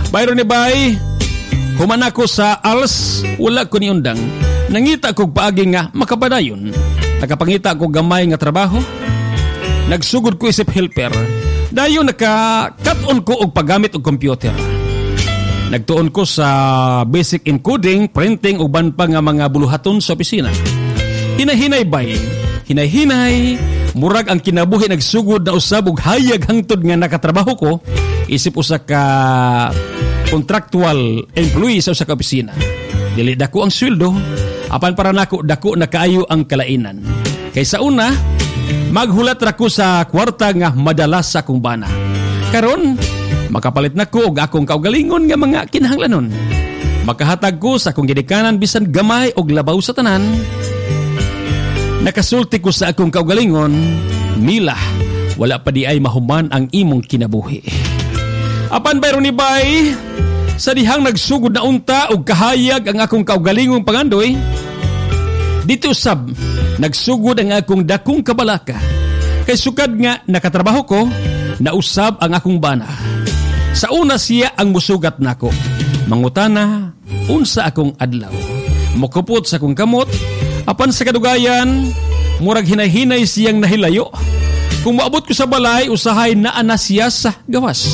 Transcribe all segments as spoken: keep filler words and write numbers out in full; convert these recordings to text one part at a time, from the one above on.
Bayro ni bay, human ako sa als, wala ko ni undang. Nangita kog paagi nga makapadayon. Nakapangita ko gamay nga trabaho. Nagsugod ko isip helper. Dayon naka-cut-on ko og paggamit og computer. Nagtuon ko sa basic encoding, printing ug ban pa nga mga buluhaton sa opisina. Hinahinay bay, hinay-hinay, murag ang kinabuhi nagsugod na usab og hayag hangtod nga nakatrabaho ko isip usa ka contractual employee sa usa ka opisina. Dili dako ang sweldo, apan para nako dako na kaayo ang kalainan. Kaysa una, maghulat ra ko sa kwarta nga madalas sa akong bana. Karon, makapalit na ko og akong kaugalingon nga mga kinahanglanon. Makahatag ko sa akong gidikanan bisan gamay og labaw sa tanan. Nakasulti ko sa akong kaugalingon, Mila, wala pa di ay mahuman ang imong kinabuhi. Apan bayro ni bay, sa dihang nagsugod na unta og kahayag ang akong kaugalingong pangandoy, dito sab nagsugod ang akong dakong kabalaka. Kay sukad nga nakatrabaho ko, nausab ang akong bana. Sa una siya ang musugat nako. Mangutana, unsa akong adlaw. Mukupot sa akong kamot, apan sa kadugayan, murag hinay-hinay siyang nahilayo. Kung maabot ko sa balay, usahay na ana siya sa gawas.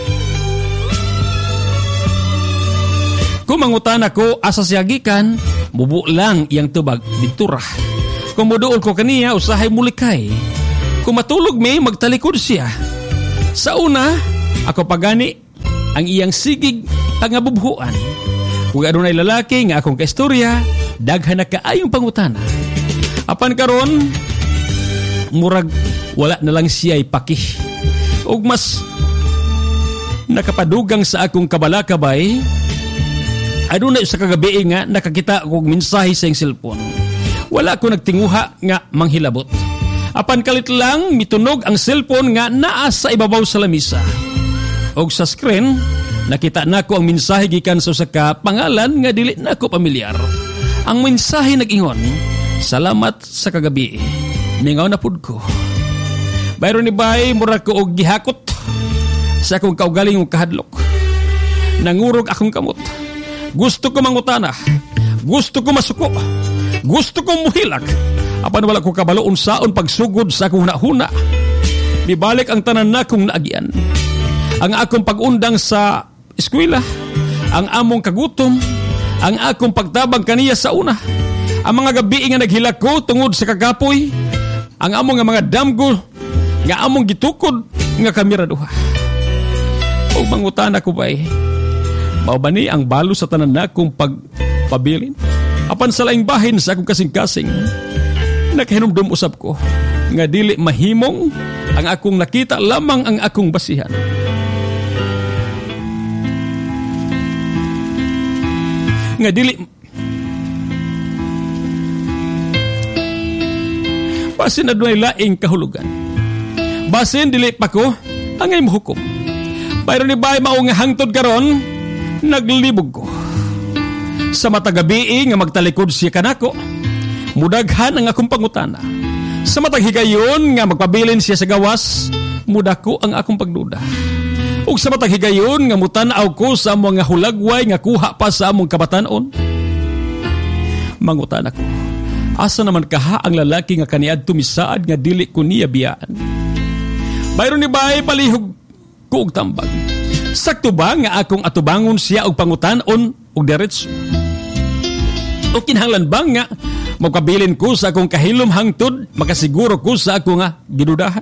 Kung mangutana ko asa siya gikan, mubo lang iyang tubag ditura. Kung muduol ko kaniya, usahay mulikay. Kung matulog may magtalikod siya. Sa una, ako pagani ang iyang sigig tangabubhuan. Kung adunay lalaki nga akong kaistorya, daghan na kaayong pangutana. Apan karon, murag wala na lang siya'y pakih. Ug mas nakapadugang sa akong kabalakabay, adunay sa kagabi nga nakakita akong mensahe sa iyang cellphone. Wala ko nagtinguha nga manghilabot. Apan kalit lang mitunog ang cellphone nga naa sa ibabaw sa lamisa. Og sa screen, nakita nako ang mensahe gikan sa usa ka pangalan nga dili nako pamilyar. Ang mensahe nag-ingon, "Salamat sa kagabi. Ningaw na pud ko." Bayro ni bay, mura ko og gihakot sa akong kaugaling og kahadlok. Nangurog akong kamot. Gusto ko mangutana. Gusto ko masuko. Gusto ko muhilak. Apan wala ko kabalo unsaon pagsugod sa akong hunahuna. Mibalik ang tanan na kong naagian. Ang akong pag-undang sa eskwela, ang among kagutom, ang akong pagtabang kaniya sa una, ang mga gabi nga naghilak ko tungod sa kagapoy, ang among nga mga damgo, nga among gitukod, nga kamera duha. O mangutana ko ba'y, mao ba ni ang balo sa tanan na kong pagpabilin? Apan sa laing bahin sa akong kasing-kasing, nakahinumdum usab ko nga dili mahimong ang akong nakita lamang ang akong basihan. Nga dili basin adunay laing kahulugan. Basin dili pa ko angay mohukom. Bayro ni bay mao nga hangtod karon naglibog ko. Sa matagabi nga magtalikod siya kanako, mudaghan ang akong pangutana. Sa matag higayon nga magpabilin siya sa gawas, mudako ang akong pagduda. Ug sa matag higayon nga mutanaw ko sa mga hulagway nga kuha pa sa among kabatanon, mangutana ko, asa naman kaha ang lalaki nga kaniad tumisaad nga dili ko niya biyaan? Bayro ni bay palihog ko og tambag. Sakto ba nga akong atubangon siya og pangutanon og diretso? O kinahanglan ba nga magpabilin ko sa akong kahilom hangtod, makasiguro ko sa akong nga gidudahan?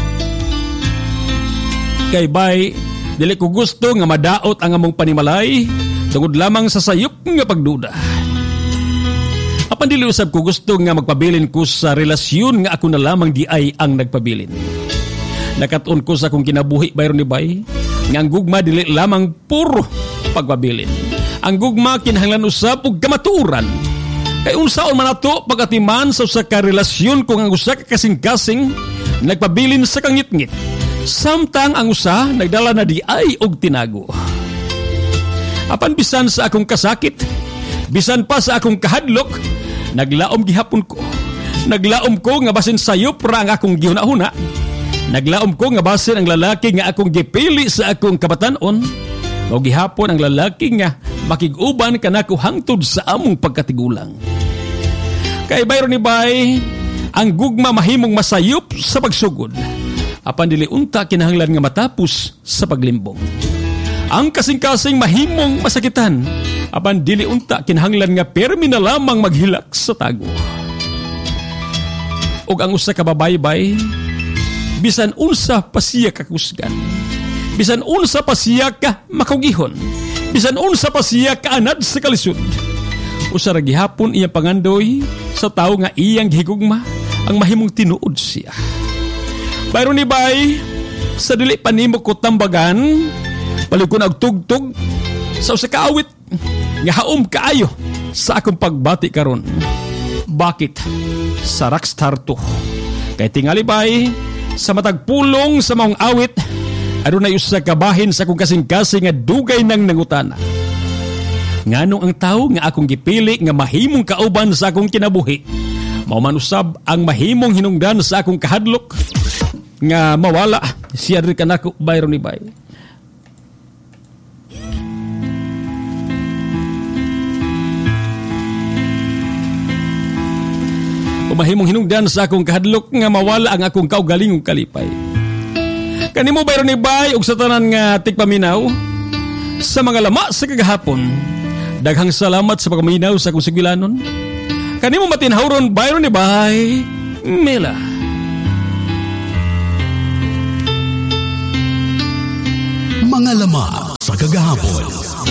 Kay bay, dili ko gusto nga madaot ang among panimalay tungod lamang sa sayop nga pagduda. Apan dili usab ko gusto nga magpabilin ko sa relasyon nga ako na lamang di ay ang nagpabilin. Nakatun ko sa akong kinabuhi bayro ni bay, nga ang gugma dili lamang puro pagpabilin. Ang gugma kinahanglan usab og kamatuoran. Kay unsaon man ato pagatiman sa usa ka relasyon kung ang usa ka kasing-kasing nagpabilin sa kangit-ngit, samtang ang usa nagdala na di ay og tinago. Apan bisan sa akong kasakit, bisan pa sa akong kahadlok, naglaom gihapon ko. Naglaom ko nga basin sayop ra ang akong gihuna-huna. Naglaom ko nga basin ang lalaki nga akong gipili sa akong kabatanon, O gihapon ang lalaki nga makig-uban kanako hangtod sa among pagkatigulang. Kay bayro ni bay, ang gugma mahimong masayop sa pagsugod. Apan dili unta kinahanglan nga matapos sa paglimbong. Ang kasing-kasing mahimong masakitan. Apan dili unta kinahanglan nga permi na lamang maghilak sa tago. Og ang usa ka babaybay, bisan unsa pa siya kakusgan, bisan unsa pa siya ka makugihon, bisan unsa pa siya kaanad sa kalisod, usa ra gihapon iyang pangandoy sa tawo nga iyang gihigugma ang mahimong tinuod siya. Bayro ni bay, sa dili pa nimo ko tambagan, palikon og tugtog sa usa ka awit nga haom kaayo sa akong pagbati karon. Bakit? Sa rockstar to. Kay tingali bay, sa matag pulong sa maong awit, adunay usa ka bahin sa akong kasing-kasing nga dugay nang nangutana. Nganong ang tawo nga akong gipili nga mahimong kauban sa akong kinabuhi, mao man usab ang mahimong hinungdan sa akong kahadlok nga mawala siya rin kanako bayro ni bay. Mahimong hinungdan sa akong kahadlok nga mawala ang akong kaugalingong kalipay. Kanimo bayro ni bay og sa tanan nga tigpaminaw sa mga lama sa kagahapon. Daghang salamat sa pagpaminaw sa akong sigbilanon. Kanimo matinhawron bayro ni bay, Mela. Mga lama sa kagahapon.